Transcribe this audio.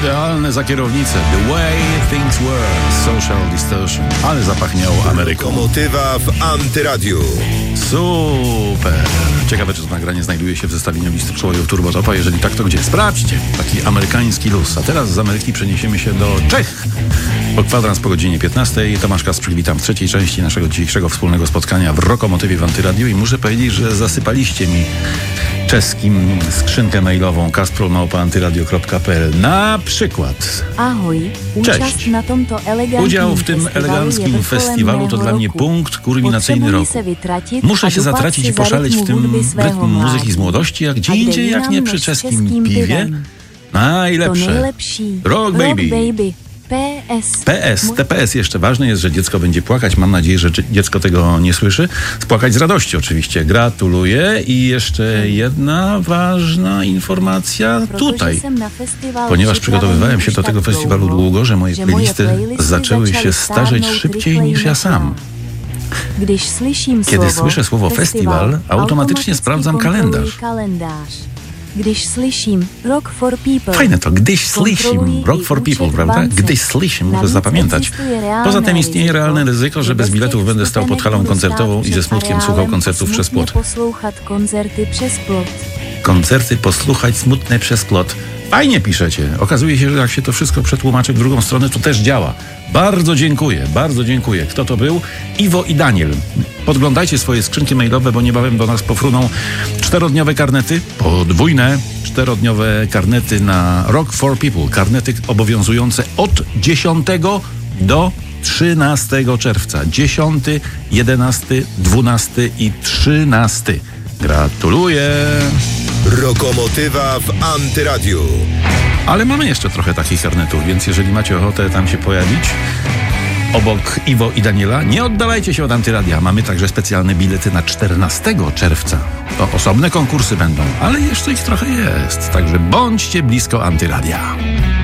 Idealne za kierownicę. The Way Things Were. Social Distortion. Ale zapachniało Ameryką. Lokomotywa w Antyradiu. Super. Ciekawe, czy to nagranie znajduje się w zestawieniu listy przebojów Turbo Topa. Jeżeli tak, to gdzie? Sprawdźcie. Taki amerykański luz. A teraz z Ameryki przeniesiemy się do Czech. Po kwadrans po godzinie 15. Tomasz Kasprzyk, witam w trzeciej części naszego dzisiejszego wspólnego spotkania w Lokomotywie w Antyradiu i muszę powiedzieć, że zasypaliście mi czeskim skrzynkę mailową kasprol@antyradio.pl. Na przykład. Ahoj, Cześć. Na tomto Udział w tym eleganckim festiwalu to dla mnie punkt kulminacyjny roku. Muszę się zatracić i poszaleć w tym rytm muzyki z młodości, a gdzie indziej jak nie przy czeskim piwie. Najlepsze. Rock Baby. PS. TPS jeszcze ważne jest, że dziecko będzie płakać. Mam nadzieję, że dziecko tego nie słyszy. Spłakać z radości oczywiście. Gratuluję. I jeszcze jedna ważna informacja tutaj. Ponieważ przygotowywałem się do tego festiwalu długo, że moje playlisty zaczęły się starzeć szybciej niż ja sam. Kiedy słyszę słowo festiwal, automatycznie sprawdzam kalendarz. Gdyś slyším Rock for People. Fajne to, gdyś slyším Rock for People, prawda? Gdyś slyším, muszę zapamiętać. Poza tym istnieje realne ryzyko, że bez biletów będę stał pod halą koncertową i ze smutkiem słuchał koncertów przez płot. Koncerty posłuchać smutne przez plot. Fajnie piszecie. Okazuje się, że jak się to wszystko przetłumaczy w drugą stronę, to też działa. Bardzo dziękuję, bardzo dziękuję. Kto to był? Iwo i Daniel. Podglądajcie swoje skrzynki mailowe, bo niebawem do nas pofruną 4-dniowe karnety, podwójne 4-dniowe karnety na Rock for People. Karnety obowiązujące od 10 do 13 czerwca. 10, 11, 12 i 13. Gratuluję. Lokomotywa w Antyradiu. Ale mamy jeszcze trochę takich karnetów, więc jeżeli macie ochotę tam się pojawić obok Iwo i Daniela, nie oddalajcie się od Antyradia. Mamy także specjalne bilety na 14 czerwca. To osobne konkursy będą, ale jeszcze ich trochę jest. Także bądźcie blisko Antyradia.